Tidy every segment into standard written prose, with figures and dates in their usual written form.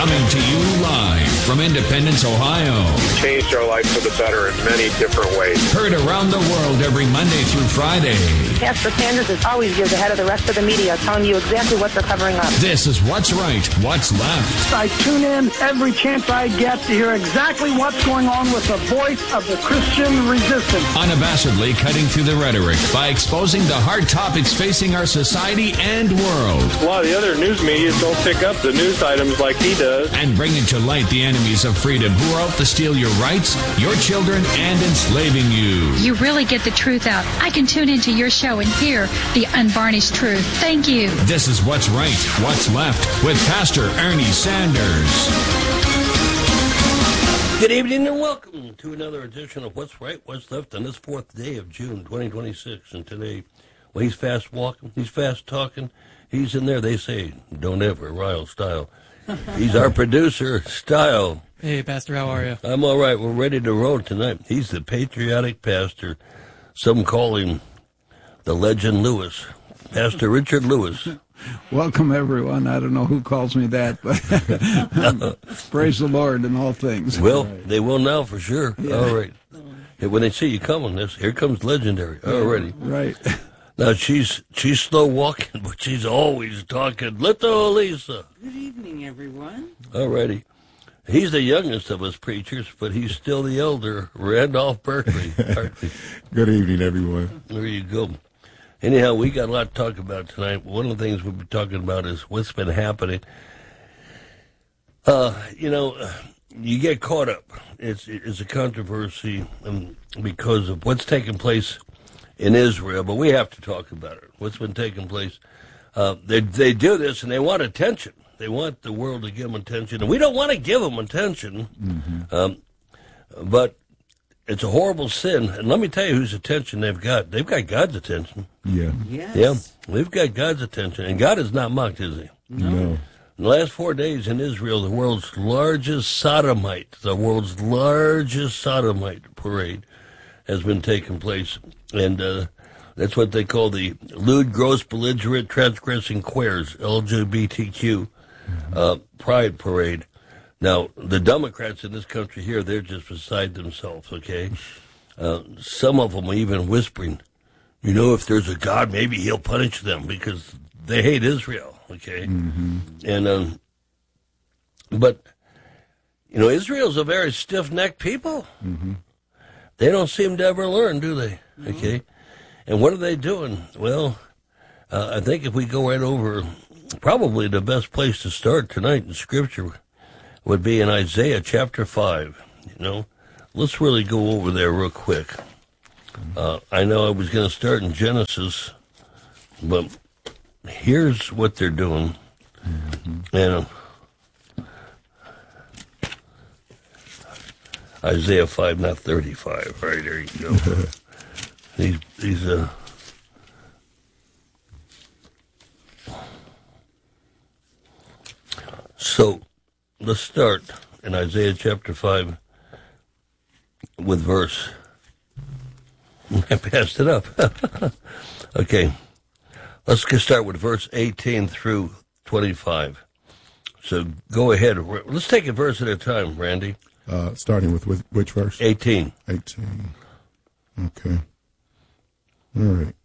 Coming to you live from Independence, Ohio. Changed our life for the better in many different ways. Heard around the world every Monday through Friday. Pastor Sanders is always years ahead of the rest of the media, telling you exactly what they're covering up. This is What's Right, What's Left. I tune in every chance I get to hear exactly what's going on with the voice of the Christian resistance. Unabashedly cutting through the rhetoric by exposing the hard topics facing our society and world. A lot of the other news media don't pick up the news items like he does. And bringing to light the enemies of freedom who are out to steal your rights, your children, and enslaving you. You really get the truth out. I can tune into your show and hear the unvarnished truth. Thank you. This is What's Right, What's Left with Pastor Ernie Sanders. Good evening and welcome to another edition of What's Right, What's Left on this 4th day of June 2026. And today, well, he's fast walking, he's fast talking, he's in there, they say, don't ever rile Style. He's our producer, Style. Hey, Pastor, how are you? I'm all right. We're ready to roll tonight. He's the patriotic pastor. Some call him the Legend Lewis. Pastor Richard Lewis. Welcome, everyone. I don't know who calls me that, but praise the Lord in all things. Well, they will now for sure. Yeah. All right. When they see you coming, here comes Legendary. Already. Right. Now, she's slow walking, but she's always talking. Little Lisa. Good evening, everyone. All righty. He's the youngest of us preachers, but he's still the elder, Randolph Berkeley. Good evening, everyone. There you go. Anyhow, we got a lot to talk about tonight. One of the things we'll be talking about is what's been happening. You get caught up. It's a controversy because of what's taking place in Israel, but we have to talk about it. What's been taking place. They do this, and they want attention. They want the world to give them attention, and we don't want to give them attention. Mm-hmm. But it's a horrible sin, and let me tell you whose attention they've got. They've got God's attention. Yeah. Yes. Yeah, they've got God's attention, and God is not mocked, is he? No. In the last 4 days in Israel, the world's largest sodomite parade has been taking place, and that's what they call the lewd, gross, belligerent, transgressing queers, LGBTQ pride parade. Now, the Democrats in this country here, they're just beside themselves, okay? Some of them are even whispering, if there's a God, maybe he'll punish them because they hate Israel, okay? Mm-hmm. And, but, Israel's a very stiff-necked people. Mm-hmm. They don't seem to ever learn, do they? Mm-hmm. Okay? And what are they doing? Well, I think if we go right over, probably the best place to start tonight in Scripture would be in Isaiah chapter 5. Let's really go over there real quick. I know I was going to start in Genesis, but here's what they're doing. Mm-hmm. And Isaiah 5, not 35. Right, there you go. These So, let's start in Isaiah chapter 5 with verse. I passed it up. Okay. Let's start with verse 18 through 25. So, go ahead. Let's take a verse at a time, Randy. Starting with which verse? 18. 18. Okay. All right.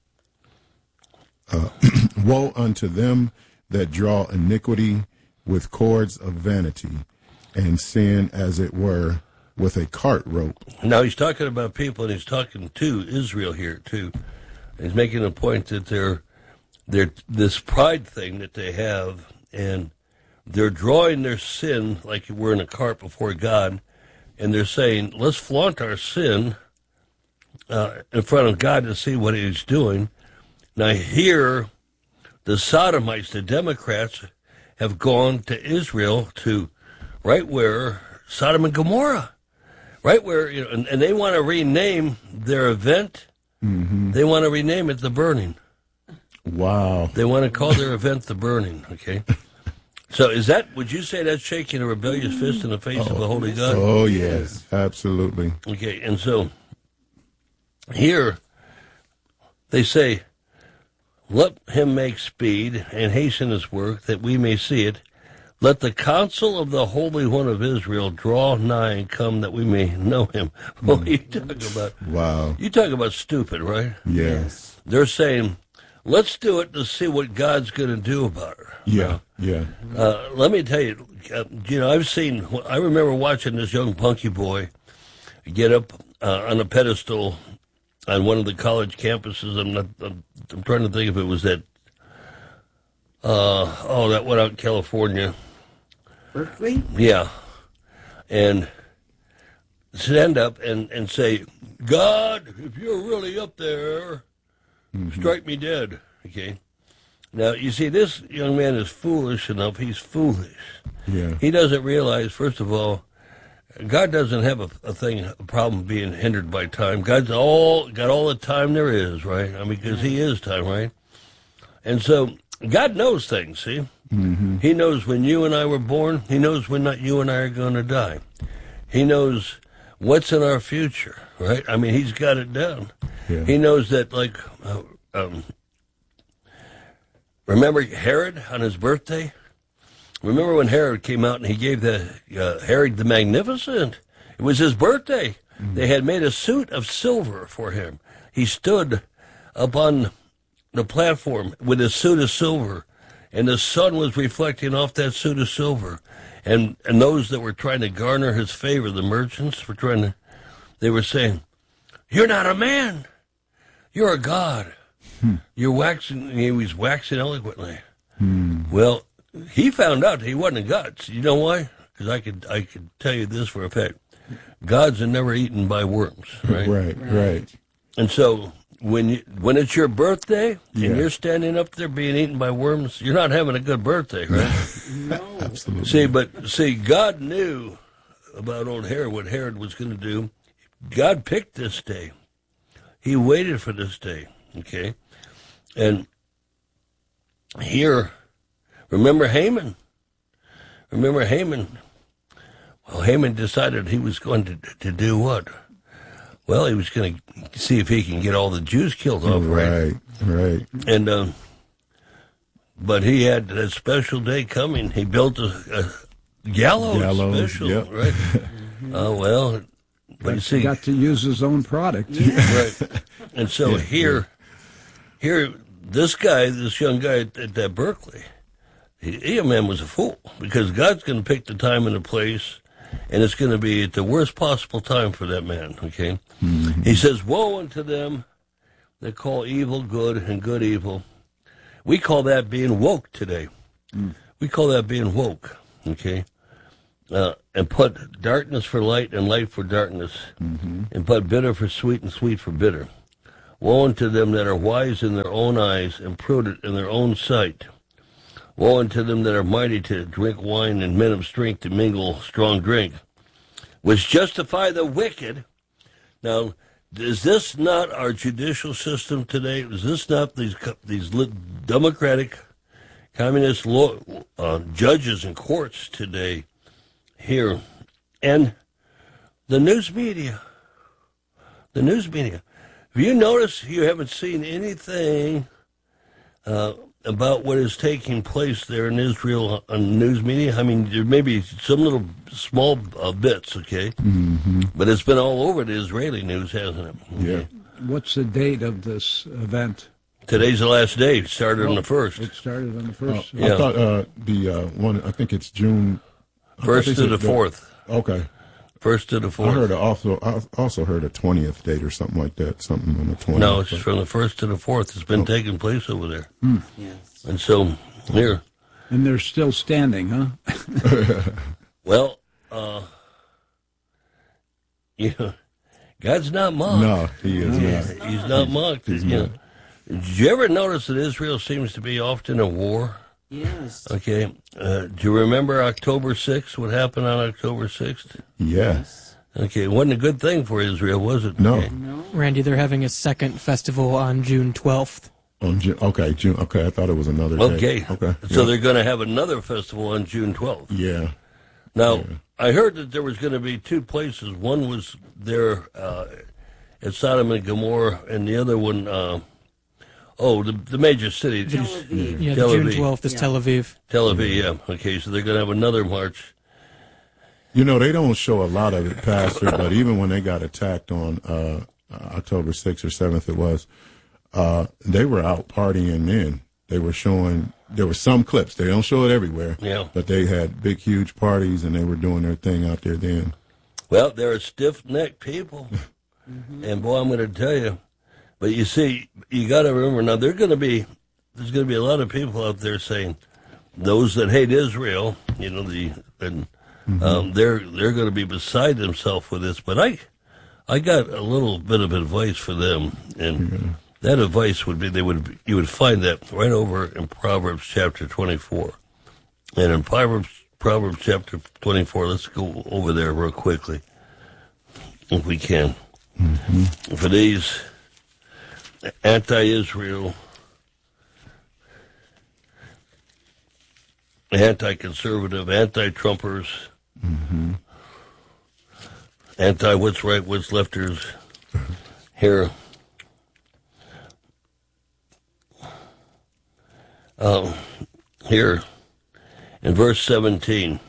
Woe unto them that draw iniquity with cords of vanity, and sin, as it were, with a cart rope. Now, he's talking about people, and he's talking to Israel here, too. He's making a point that they're this pride thing that they have, and they're drawing their sin like we're in a cart before God, and they're saying, let's flaunt our sin in front of God to see what he's doing. Now, here, the Sodomites, the Democrats, have gone to Israel to right where Sodom and Gomorrah, right where, and they want to rename their event. Mm-hmm. They want to rename it the Burning. Wow. They want to call their event the Burning, okay? So would you say that's shaking a rebellious fist in the face of the Holy God? Oh, yes, absolutely. Okay, and so here they say, let him make speed and hasten his work that we may see it. Let the counsel of the Holy One of Israel draw nigh and come that we may know him. Well, you talk about stupid, right? Yes. They're saying, let's do it to see what God's going to do about her. Yeah. Let me tell you, I remember watching this young punky boy get up on a pedestal on one of the college campuses. I'm trying to think if it was that one out in California. Berkeley? Yeah. And stand up and say, God, if you're really up there, strike me dead. Okay. Now, you see, this young man is foolish enough. He's foolish. Yeah. He doesn't realize, first of all, God doesn't have a problem being hindered by time. God's got all the time there is, right? I mean, because he is time, right? And so God knows things, see? Mm-hmm. He knows when you and I were born. He knows when not you and I are going to die. He knows what's in our future, right? I mean, he's got it down. Yeah. He knows that, remember Herod on his birthday? Remember when Herod came out and he gave Herod the Magnificent? It was his birthday. Mm-hmm. They had made a suit of silver for him. He stood up on the platform with a suit of silver, and the sun was reflecting off that suit of silver. And those that were trying to garner his favor, the merchants, they were saying, "You're not a man. You're a god. You're waxing." He was waxing eloquently. Well, he found out he wasn't a god. You know why? Because I could tell you this for a fact: gods are never eaten by worms, right? Right. And so when it's your birthday and you're standing up there being eaten by worms, you're not having a good birthday, right? No, absolutely. See, God knew about old Herod, what Herod was going to do. God picked this day. He waited for this day. Okay, and here. Remember Haman? Well, Haman decided he was going to do what? Well, he was going to see if he can get all the Jews killed off, right? Right. And, but he had that special day coming. He built a gallows special, yep. Right? Well, but you see. Got to use his own product. Yeah. Right. And so here, this young guy at that Berkeley, he man was a fool, because God's going to pick the time and the place, and it's going to be at the worst possible time for that man, okay? Mm-hmm. He says, woe unto them that call evil good and good evil. We call that being woke today. We call that being woke, okay? And put darkness for light and light for darkness, and put bitter for sweet and sweet for bitter. Woe unto them that are wise in their own eyes and prudent in their own sight. Woe unto them that are mighty to drink wine and men of strength to mingle strong drink, which justify the wicked. Now, is this not our judicial system today? Is this not these democratic, communist judges and courts today here? And the news media. The news media. Have you noticed you haven't seen anything about what is taking place there in Israel on the news media? I mean, there may be some little small bits, okay? Mm-hmm. But it's been all over the Israeli news, hasn't it? Yeah. What's the date of this event? Today's the last day. It started on the 1st. It started on the 1st. I thought the one, I think it's June 1st to the 4th. Okay. 1st to the 4th. I also heard a 20th date or something like that, something on the 20th. No, it's from the 1st to the 4th. It's been taking place over there. Yes. And so, here. And they're still standing, huh? Well, God's not mocked. No, he is not. He's not mocked. He's not. Did you ever notice that Israel seems to be often at war? Yes. Okay. Do you remember October 6th, what happened on October 6th? Yes. Okay, it wasn't a good thing for Israel, was it? No. Okay. No. Randy, they're having a second festival on June 12th. On June. Okay, I thought it was another day. Okay. So they're going to have another festival on June 12th. Yeah. Now, I heard that there was going to be two places. One was there at Sodom and Gomorrah, and the other one Oh, the major city. Tel Aviv. Yeah, Tel June Aviv. 12th is Tel Aviv. Tel Aviv, yeah. Okay, so they're going to have another march. You know, they don't show a lot of it, Pastor, but even when they got attacked on October 6th or 7th, it was, they were out partying then. They were showing, there were some clips. They don't show it everywhere. Yeah. But they had big, huge parties, and they were doing their thing out there then. Well, they're stiff-necked people. And, boy, I'm going to tell you. But, you see, you got to remember, now, there's going to be a lot of people out there saying, those that hate Israel, you know, they're going to be beside themselves with this. But I got a little bit of advice for them, and that advice would be you would find that right over in Proverbs chapter 24. And in Proverbs chapter 24, let's go over there real quickly, if we can. For these anti-Israel, anti-conservative, anti-Trumpers, anti-what's right, what's lefters, here. Here, in verse 17,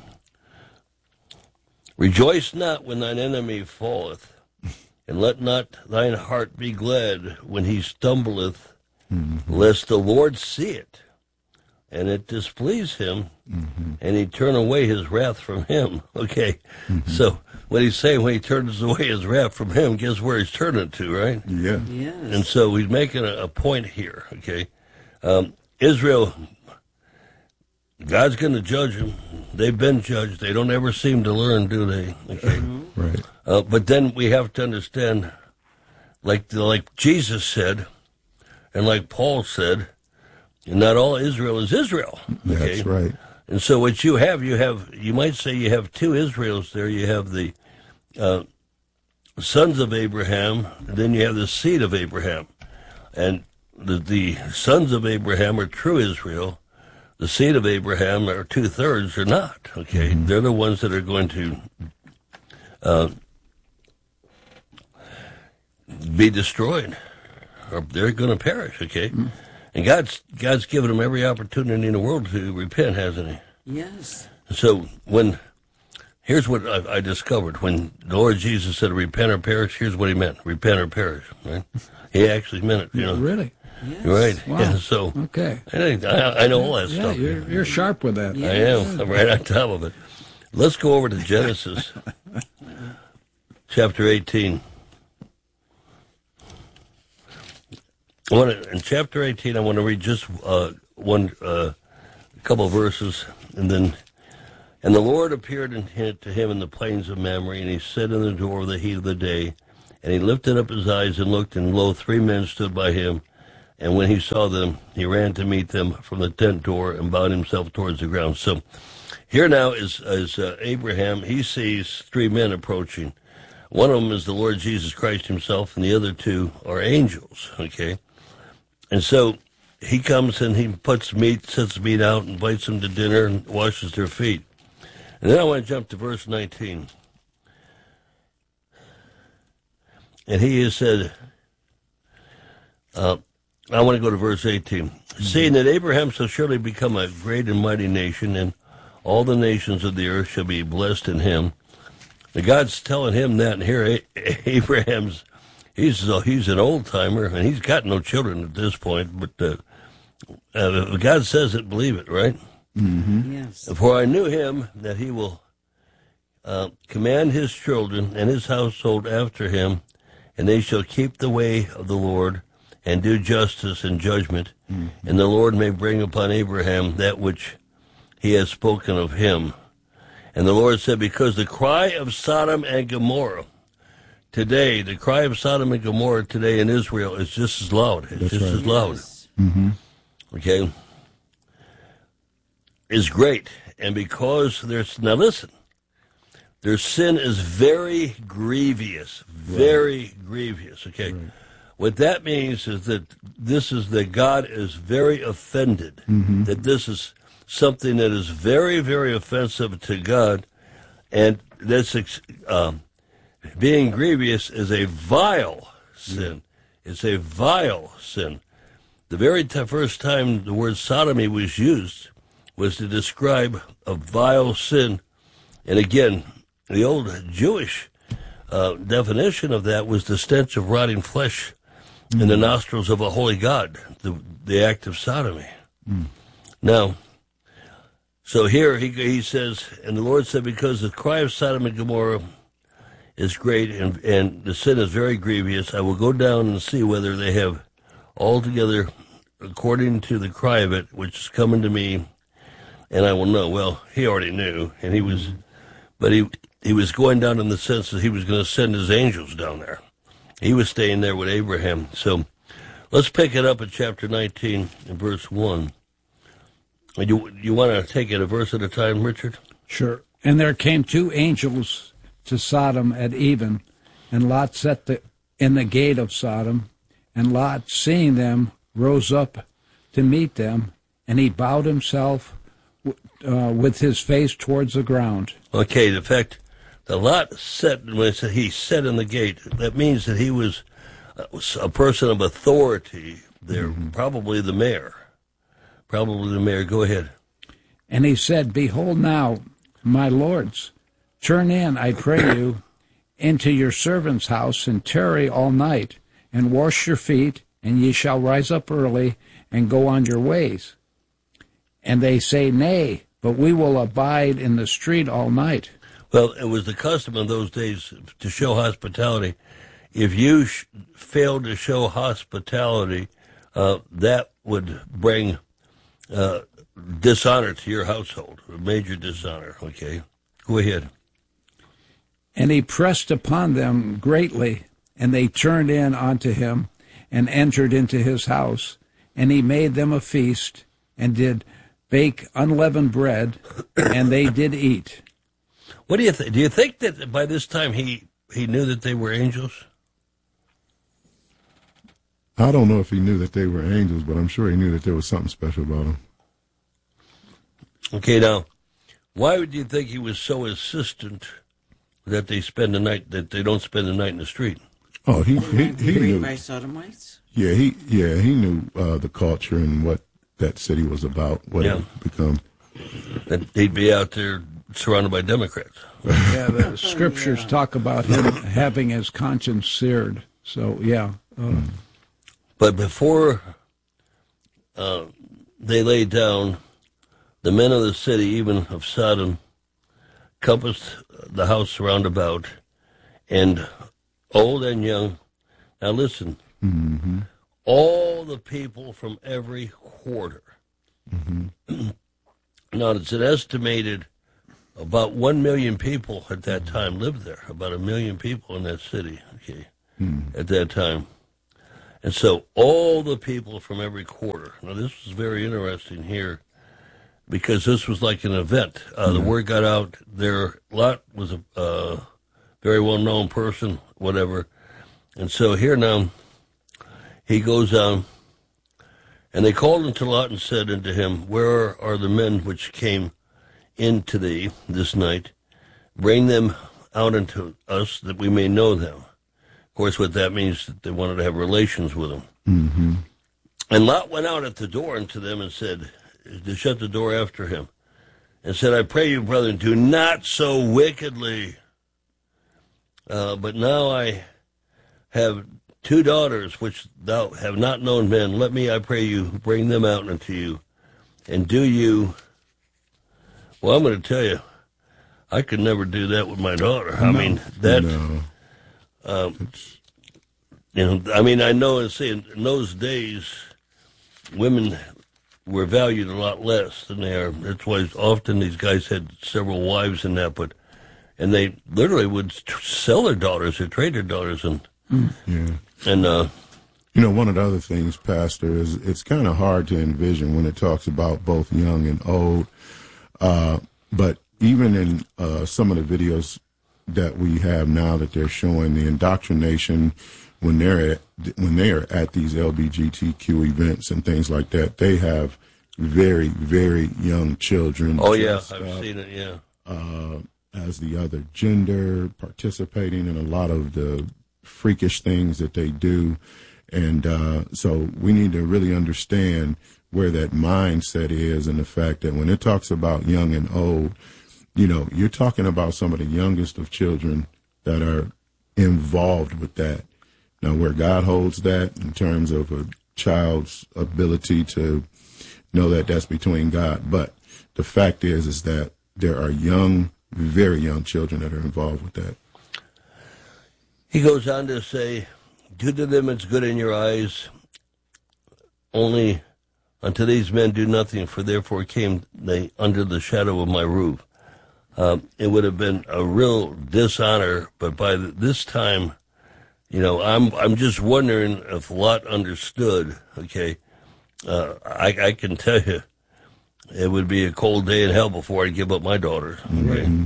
rejoice not when thine enemy falleth, and let not thine heart be glad when he stumbleth, lest the Lord see it, and it displease him, and he turn away his wrath from him. Okay, so what he's saying, when he turns away his wrath from him, guess where he's turning to, right? Yeah. Yes. And so he's making a point here, okay? Israel, God's going to judge them. They've been judged. They don't ever seem to learn, do they? Okay. Right. But then we have to understand, like Jesus said, and like Paul said, not all Israel is Israel. Okay? That's right. And so what you might say you have two Israels there. You have the sons of Abraham, and then you have the seed of Abraham. And the sons of Abraham are true Israel. The seed of Abraham, or 2/3, are not. Okay, they're the ones that are going to be destroyed, or they're going to perish. Okay, and God's given them every opportunity in the world to repent, hasn't He? Yes. So here's what I discovered when the Lord Jesus said, "Repent or perish." Here's what He meant: repent or perish. Right? He actually meant it. You know, Really? Yes. right? Wow. Yeah, so Okay. I know all that Yeah, stuff. you're sharp with that. Yeah. I am. I'm right on top of it. Let's go over to Genesis, chapter 18. In chapter 18, I want to read just a couple of verses, and then. And the Lord appeared to him in the plains of Mamre, and he sat in the door of the heat of the day. And he lifted up his eyes and looked, and lo, 3 men stood by him. And when he saw them, he ran to meet them from the tent door and bowed himself towards the ground. So here now is Abraham. He sees 3 men approaching. One of them is the Lord Jesus Christ himself, and the other 2 are angels, okay? And so he comes and he sets meat out, invites them to dinner, and washes their feet. And then I want to jump to verse 19. And he has said, I want to go to verse 18. Seeing that Abraham shall surely become a great and mighty nation, and all the nations of the earth shall be blessed in him. And God's telling him that, and here Abraham's, he's an old-timer, and he's got no children at this point, but if God says it, believe it, right? Yes. For I knew him that he will command his children and his household after him, and they shall keep the way of the Lord and do justice and judgment, and the Lord may bring upon Abraham that which he has spoken of him. And the Lord said, because the cry of Sodom and Gomorrah today, the cry of Sodom and Gomorrah today in Israel is just as loud. It's just as loud. Okay? Is great. And because now listen, their sin is very grievous, very grievous, okay? Right. What that means is that God is very offended, that this is something that is very, very offensive to God, and that's being grievous is a vile sin. It's a vile sin. the very first time the word sodomy was used was to describe a vile sin. And again, the old Jewish definition of that was the stench of rotting flesh in the nostrils of a holy God, the act of sodomy. Now, so here he says, and the Lord said, because the cry of Sodom and Gomorrah is great and the sin is very grievous, I will go down and see whether they have altogether according to the cry of it, which is coming to me, and I will know. Well, he already knew, and he was, but he was going down in the sense that he was going to send his angels down there. He was staying there with Abraham. So let's pick it up at chapter 19 and verse 1. You want to take it a verse at a time, Richard? Sure. And there came 2 angels to Sodom at even, and Lot sat in the gate of Sodom, and Lot, seeing them, rose up to meet them, and he bowed himself with his face towards the ground. Okay, the fact that Lot sat, when it said he sat in the gate, that means that he was a person of authority there, probably the mayor. Go ahead. And he said, behold now, my lords, turn in, I pray you, into your servant's house, and tarry all night, and wash your feet, and ye shall rise up early, and go on your ways. And they say, nay, but we will abide in the street all night. Well, it was the custom in those days to show hospitality. If you failed to show hospitality, that would bring dishonor to your household, a major dishonor. Okay, go ahead. And he pressed upon them greatly, and they turned in unto him, and entered into his house. And he made them a feast, and did bake unleavened bread, and they did eat. What do you think? Do you think that by this time he knew that they were angels? I don't know if he knew that they were angels, but I'm sure he knew that there was something special about them. Okay, now, why would you think he was so insistent that they don't spend the night in the street? Oh, he knew. By sodomites? Yeah, he knew the culture and what that city was about, what it had become. That he'd be out there surrounded by Democrats. Yeah, the scriptures talk about him having his conscience seared. So, yeah. But before they lay down, the men of the city, even of Sodom, compassed the house round about, and old and young. Now listen, all the people from every quarter. Now, it's an estimated about 1 million people at that time lived there, about 1 million people in that city, okay, at that time. And so all the people from every quarter. Now, this was very interesting here because this was like an event. The word got out there. Lot was a very well-known person, whatever. And so here now, he goes on, and they called unto Lot and said unto him, where are the men which came into thee this night? Bring them out unto us that we may know them. Of course, what that means is that they wanted to have relations with him. And Lot went out at the door unto them and said, to shut the door after him, and said, I pray you, brethren, do not so wickedly. But now I have 2 daughters which thou have not known men. Let me, I pray you, bring them out unto you. And do you... Well, I'm going to tell you, I could never do that with my daughter. I mean, that... I know in those days, women were valued a lot less than they are. That's why often these guys had several wives and that, and they literally would sell their daughters or trade their daughters. And one of the other things, Pastor, is it's kind of hard to envision when it talks about both young and old. But even in some of the videos that we have now that they're showing, the indoctrination when they are at these LGBTQ events and things like that, they have very, very young children. Oh yeah, I've seen it. Yeah, as the other gender, participating in a lot of the freakish things that they do, And so we need to really understand where that mindset is, and the fact that when it talks about young and old, you're talking about some of the youngest of children that are involved with that. Now, where God holds that in terms of a child's ability to know that that's between God. But the fact is that there are young, very young children that are involved with that. He goes on to say, do to them it's good in your eyes, only unto these men do nothing, for therefore came they under the shadow of my roof. It would have been a real dishonor, but by this time, I'm just wondering if Lot understood, okay? I can tell you, it would be a cold day in hell before I'd give up my daughter, okay? Mm-hmm.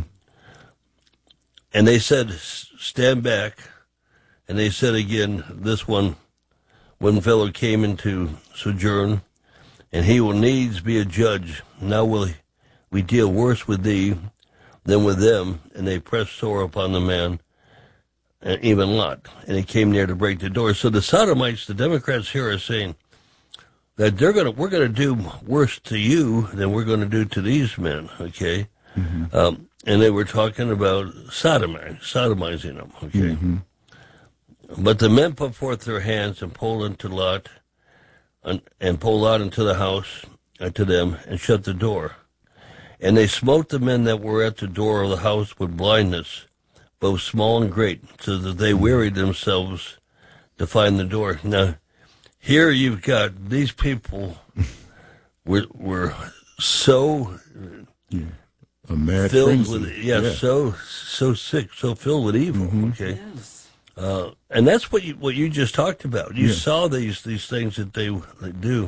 And they said, stand back. And they said again, this one fellow came into sojourn, and he will needs be a judge. Now will we deal worse with thee than with them. And they pressed sore upon the man, and even Lot. And he came near to break the door. So the Sodomites, the Democrats here, are saying that we're gonna do worse to you than we're gonna do to these men. Okay, mm-hmm. And they were talking about sodomizing them. Okay. Mm-hmm. But the men put forth their hands and pulled into Lot, and pulled Lot into the house to them, and shut the door. And they smote the men that were at the door of the house with blindness, both small and great, so that they wearied themselves to find the door. Now, here you've got these people were so a mad filled frenzy. with so sick, so filled with evil. Mm-hmm. Okay. Yes. And that's what you just talked about. You saw these things that they do.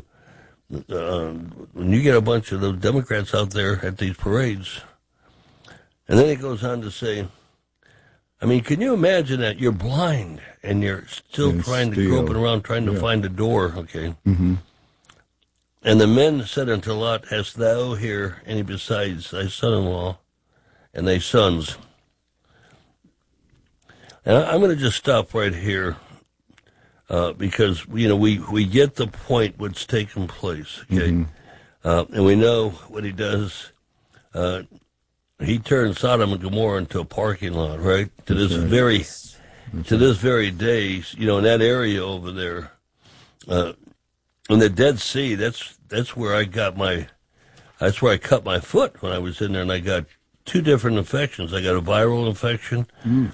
When you get a bunch of those Democrats out there at these parades, and then it goes on to say, I mean, can you imagine that you're blind and you're still groping around trying to find a door? Okay. Mm-hmm. And the men said unto Lot, hast thou here any besides thy son-in-law and thy sons? And I'm going to just stop right here because, we get the point what's taking place, okay? Mm-hmm. And we know what he does. He turned Sodom and Gomorrah into a parking lot, right? To this very day, in that area over there, in the Dead Sea, that's where I cut my foot when I was in there, and I got 2 different infections. I got a viral infection,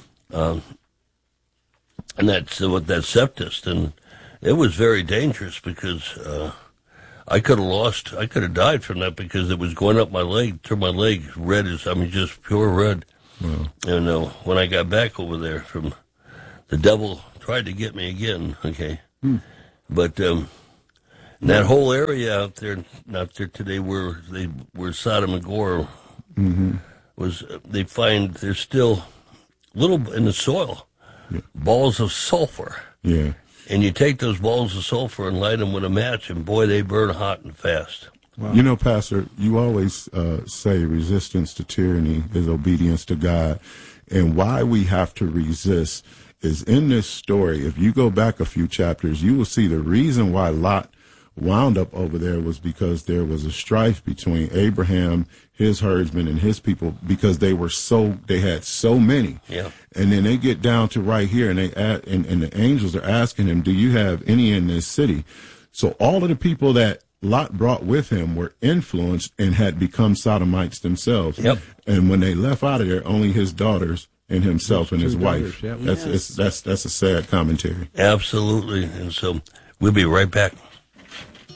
and that's what that sepsis, and it was very dangerous because I could have died from that because it was going up my leg, turned my leg red just pure red. Wow. And when I got back over there, from the devil tried to get me again. Okay, but that whole area out there today, where Sodom and Gomorrah was, they find there's still little in the soil. Yeah. Balls of sulfur. Yeah. And you take those balls of sulfur and light them with a match, and boy, they burn hot and fast. Wow. Pastor, you always say resistance to tyranny is obedience to God. And why we have to resist is in this story. If you go back a few chapters, you will see the reason why Lot wound up over there was because there was a strife between Abraham, his herdsmen, and his people, because they had so many. Yeah. And then they get down to right here, and and the angels are asking him, do you have any in this city? So all of the people that Lot brought with him were influenced and had become sodomites themselves. Yep. And when they left out of there, only his daughters and himself and his wife. Yep. That's a sad commentary. Absolutely. And so we'll be right back.